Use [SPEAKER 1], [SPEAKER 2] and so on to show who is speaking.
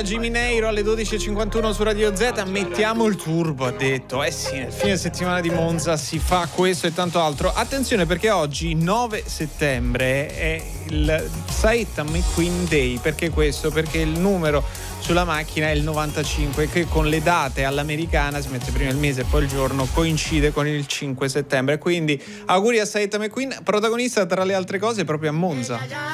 [SPEAKER 1] Jimmy Neiro alle 12.51 su Radio Z. Mettiamo il turbo, ha detto. Sì, nel fine settimana di Monza si fa questo e tanto altro. Attenzione, perché oggi 9 settembre è il Saetta McQueen Day. Perché questo? Perché il numero sulla macchina è il 95, che con le date all'americana, si mette prima il mese e poi il giorno, coincide con il 5 settembre. Quindi auguri a Saetta McQueen, protagonista tra le altre cose proprio a Monza.